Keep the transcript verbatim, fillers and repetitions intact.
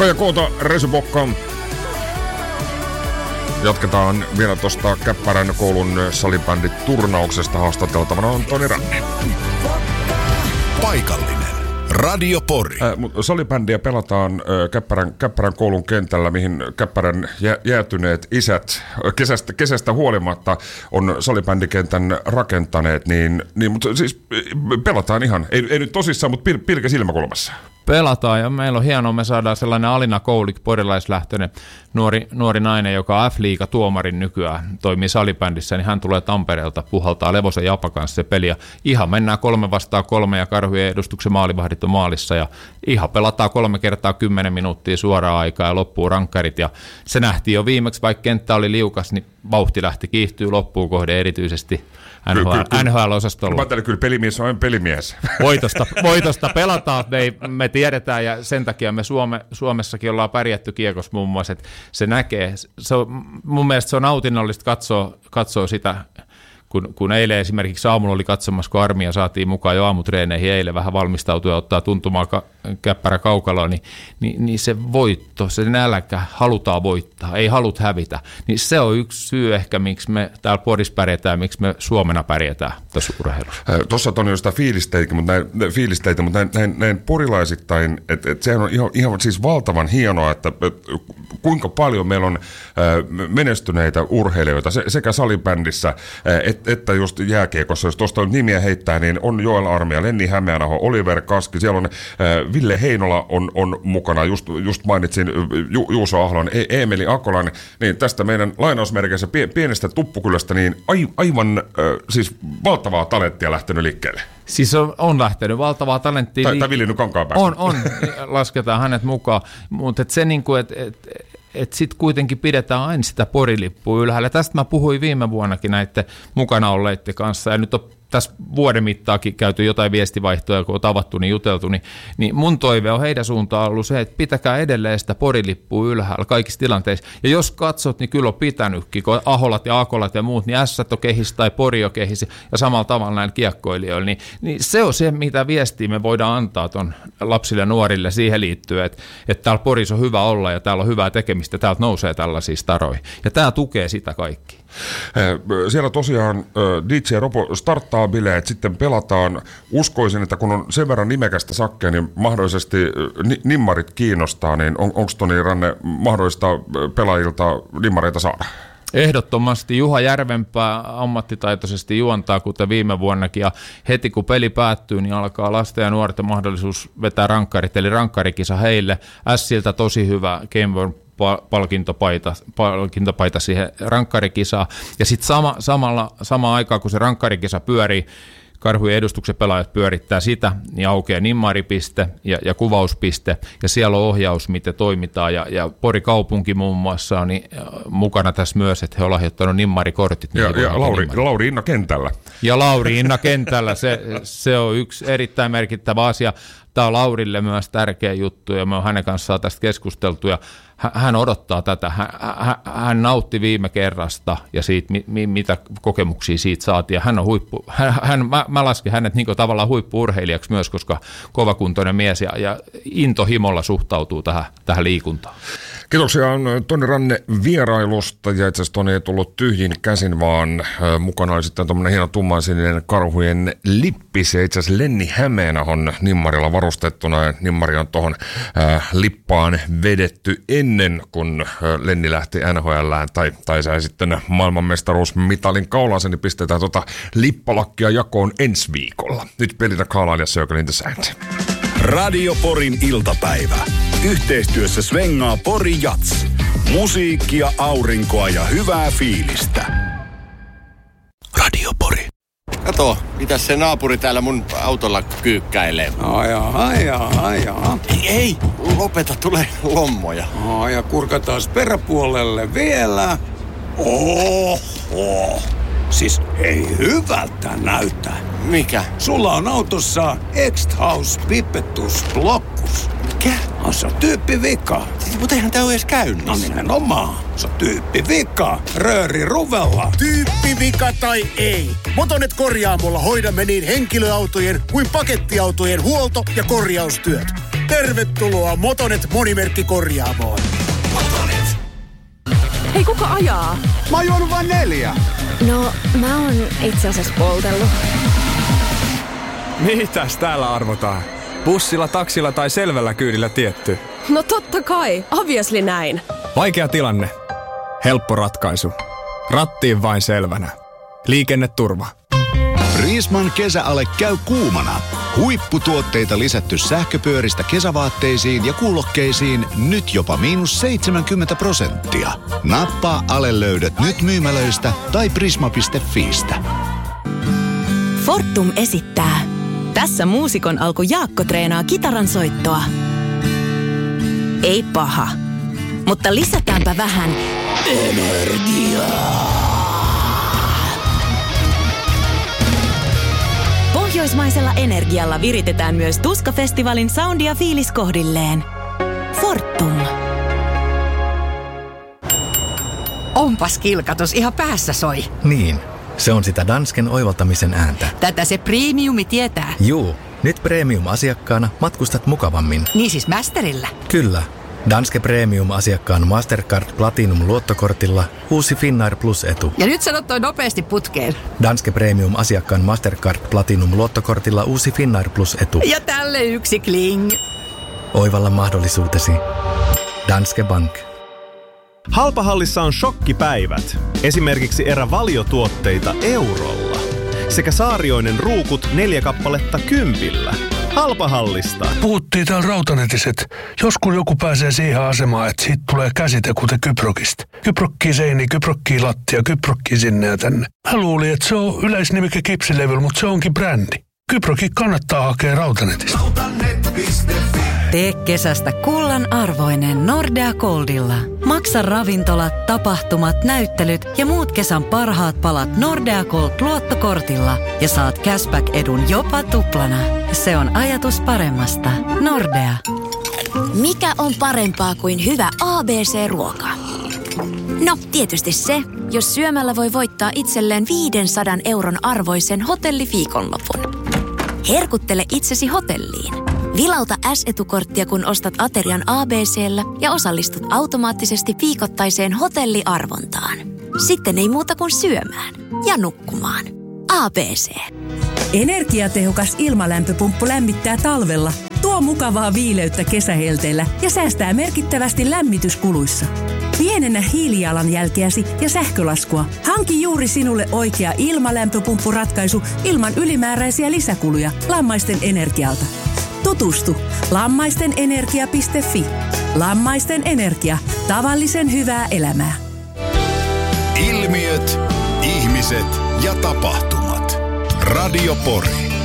Kaja Koota, Resupokka. Jatketaan vielä tuosta Käppärän koulun salibänditurnauksesta. Haastateltavana on Toni Ranne. Paikallinen Radio Pori. Äh, salibändiä pelataan äh, Käppärän, Käppärän koulun kentällä, mihin Käppärän jä, jäätyneet isät kesästä, kesästä huolimatta on salibändikentän rakentaneet. Niin, niin, mutta siis pelataan ihan, ei, ei nyt tosissaan, mutta pil, pilkä silmäkulmassa. Pelataan ja meillä on hienoa, me saadaan sellainen Alina Koulik, porilaislähtöinen nuori, nuori nainen, joka on F-liiga tuomarin nykyään, toimii salibändissä, niin hän tulee Tampereelta, puhaltaa Levosen Japa kanssa se peli ja ihan mennään kolme vastaan kolme ja Karhujen edustuksen maalivahdit on maalissa ja ihan pelataan kolme kertaa kymmenen minuuttia suoraan aikaa ja loppuu rankkarit ja se nähtiin jo viimeksi, vaikka kenttä oli liukas, niin vauhti lähti kiihtyy loppuun kohde erityisesti N H L, N H L-osastolla. Mä ajattelin, kyllä pelimies on pelimies. Voitosta, voitosta pelataan, me, me tiedetään ja sen takia me Suome, Suomessakin ollaan pärjätty kiekossa muun muassa, että se näkee. Se on, mun mielestä se on nautinnollista katsoa, katsoa sitä, kun, kun eilen esimerkiksi aamulla oli katsomassa, kun armia saatiin mukaan jo aamutreeneihin eilen vähän valmistautua ja ottaa tuntumaa ka, Käppärä kaukaloa, niin, niin, niin se voitto, se nälkä, halutaan voittaa, ei halut hävitä, niin se on yksi syy ehkä, miksi me täällä Porissa pärjätään, miksi me Suomena pärjätään tässä urheilussa. Tuossa on jo sitä fiilisteitä, mutta näin, fiilisteitä, mutta näin, näin, näin porilaisittain, että et sehän on ihan, ihan siis valtavan hienoa, että et, kuinka paljon meillä on äh, menestyneitä urheilijoita se, sekä salibändissä äh, et, että just jääkiekossa, jos tuosta on nimiä heittää, niin on Joel Armia, Lenni Hämeenaho, Oliver Kaski, siellä on äh, Ville Heinola on, on mukana, just, just mainitsin Ju, Juuso Ahlon, e- Eemeli Akolan, niin tästä meidän lainausmerkeissä pie, pienestä Tuppukylästä, niin ai, aivan äh, siis valtavaa talenttia lähtenyt liikkeelle. Siis on, on lähtenyt valtavaa talenttia. Tai, tai Villinny Kankaanpäästä. On, on, lasketaan hänet mukaan, mutta et se niin kuin, että et, et sitten kuitenkin pidetään aina sitä porilippua ylhäällä. Tästä mä puhuin viime vuonnakin näiden mukana olleiden kanssa, ja nyt on tässä vuoden mittaakin käyty jotain viestivaihtoja, kun on tavattu, niin juteltu, niin, niin mun toive on heidän suuntaan ollut se, että pitäkää edelleen sitä porilippua ylhäällä kaikissa tilanteissa. Ja jos katsot, niin kyllä on pitänytkin, kun Aholat ja Akolat ja muut, niin Ässät on kehisi tai Pori on kehisi, ja samalla tavalla näillä kiekkoilijoilla, niin, niin se on se, mitä viestiä me voidaan antaa ton lapsille ja nuorille siihen liittyen, että, että täällä Porissa on hyvä olla ja täällä on hyvää tekemistä, täältä nousee tällaisia staroja. Ja tämä tukee sitä kaikki. Siellä tosiaan D J Ropo starttaa bileet, sitten pelataan. Uskoisin, että kun on sen verran nimekästä sakkea, niin mahdollisesti nimmarit kiinnostaa, niin on, onko Toni Ranne mahdollista pelaajilta nimmareita saada? Ehdottomasti Juha Järvenpää ammattitaitoisesti juontaa, kuten viime vuonnakin, ja heti kun peli päättyy, niin alkaa lasten ja nuorten mahdollisuus vetää rankkarit, eli rankkarikisa heille. Ässiltä tosi hyvä Gameworm palkintopaita, palkintopaita siihen rankkarikisaan. Ja sitten sama, samalla, samaan aikaan, kun se rankkarikisa pyörii, Karhujen edustuksen pelaajat pyörittää sitä, niin aukeaa nimmaripiste ja, ja kuvauspiste, ja siellä on ohjaus, miten toimitaan, ja, ja Pori kaupunki muun muassa on niin, mukana tässä myös, että he ovat lahjoittaneet nimmarikortit. Ja, ja Lauri, Lauri Inna kentällä. Ja Lauri Inna kentällä, se, se on yksi erittäin merkittävä asia. Tämä on Laurille myös tärkeä juttu, ja me on hänen kanssaan tästä keskusteltu, ja hän odottaa tätä. Hän, hän, hän nautti viime kerrasta ja siitä, mi, mitä kokemuksia siitä saatiin. Ja hän on huippu, hän, hän, mä, mä lasken hänet niin kuin tavallaan huippu-urheilijaksi myös, koska kovakuntoinen mies ja, ja intohimolla suhtautuu tähän, tähän liikuntaan. Kiitoksia Toni Ranne vierailusta, ja itse asiassa Toni ei tullut tyhjin käsin, vaan mukana oli sitten tuommoinen hieno tummansininen Karhujen lippis, ja itse asiassa Lenni Hämeenahon nimmarilla varustettuna, ja nimmari on tuohon äh, lippaan vedetty ennen kuin Lenni lähti N H L:ään, tai, tai sai sitten maailmanmestaruusmitalin kaulansa, niin pistetään tuota lippalakkia jakoon ensi viikolla. Nyt pelinä Kaalaan ja Circle in the Sand. Radio Porin iltapäivä. Yhteistyössä svengaa Pori Jats. Musiikkia, aurinkoa ja hyvää fiilistä. Radio Pori. Kato, mitäs se naapuri täällä mun autolla kyykkäilee? Ajaa, ajaa, ajaa. Ei, ei, lopeta, tulee lommoja. Ja kurkataan peräpuolelle vielä. Oho. Siis ei hyvältä näytä. Mikä? Sulla on autossa X-House Pipettus Blockus. Mikä? On se tyyppi vika. Mutta eihän tää ole edes käynyt. No nimenomaan. Se on tyyppi vika. Rööri ruvella. Tyyppi vika tai ei. Motonet korjaamolla hoidamme niin henkilöautojen kuin pakettiautojen huolto- ja korjaustyöt. Tervetuloa Motonet Monimerkkikorjaamoon. Motonet. Hei, kuka ajaa? Mä oon juonut vain neljä. No, mä oon itse asiassa poltellut. Mitäs täällä arvotaan? Bussilla, taksilla tai selvällä kyydillä tietty? No totta kai, obviously näin. Vaikea tilanne. Helppo ratkaisu. Rattiin vain selvänä. Liikenneturva. Riisman kesäale käy kuumana. Huipputuotteita lisätty sähköpyöristä kesävaatteisiin ja kuulokkeisiin nyt jopa miinus seitsemänkymmentä prosenttia. Nappaa Ale löydät nyt myymälöistä tai prisma piste fiistä. Fortum esittää. Tässä muusikon alku Jaakko treenaa kitaran soittoa. Ei paha, mutta lisätäänpä vähän energiaa. Pohjoismaisella energialla viritetään myös Tuska-festivaalin soundi ja fiilis kohdilleen. Fortum. Onpas kilkatus, ihan päässä soi. Niin, se on sitä Dansken oivaltamisen ääntä. Tätä se premiumi tietää. Juu, nyt premium-asiakkaana matkustat mukavammin. Niin siis Masterillä? Kyllä. Danske Premium-asiakkaan Mastercard Platinum-luottokortilla uusi Finnair Plus-etu. Ja nyt sanot toi nopeasti putkeen. Danske Premium-asiakkaan Mastercard Platinum-luottokortilla uusi Finnair Plus-etu. Ja tälle yksi kling. Oivalla mahdollisuutesi. Danske Bank. Halpahallissa on shokkipäivät. Esimerkiksi erä valiotuotteita eurolla. Sekä Saarioinen ruukut neljä kappaletta kympillä. Halpahallista. Puhuttiin täällä Rautanetissä, että joskus joku pääsee siihen asemaan, että siitä tulee käsite kuten Kyprokista. Kyprokkii seini, kyprokkii lattia, kyprokkii sinne ja tänne. Mä luulin, että se on yleisnimike kipsilevyllä, mutta se onkin brändi. Kyproki kannattaa hakea Rautanetista. Rautanet piste fi. Tee kesästä kullan arvoinen Nordea Goldilla. Maksa ravintolat, tapahtumat, näyttelyt ja muut kesän parhaat palat Nordea Gold luottokortilla ja saat cashback-edun jopa tuplana. Se on ajatus paremmasta. Nordea. Mikä on parempaa kuin hyvä A B C-ruoka? No, tietysti se, jos syömällä voi voittaa itselleen viisisataa euron arvoisen hotelliviikonlopun. Herkuttele itsesi hotelliin. Vilauta S-etukorttia, kun ostat aterian A B C:llä ja osallistut automaattisesti viikoittaiseen hotelliarvontaan. Sitten ei muuta kuin syömään ja nukkumaan. A B C. Energiatehokas ilmalämpöpumppu lämmittää talvella, tuo mukavaa viileyttä kesähelteillä ja säästää merkittävästi lämmityskuluissa. Pienennä hiilijalanjälkeäsi ja sähkölaskua. Hanki juuri sinulle oikea ilmalämpöpumppuratkaisu ilman ylimääräisiä lisäkuluja Lammaisten Energialta. Tutustu lammaistenenergia piste fi. Lammaisten Energia. Tavallisen hyvää elämää. Ilmiöt, ihmiset ja tapahtumat. Radio Pori.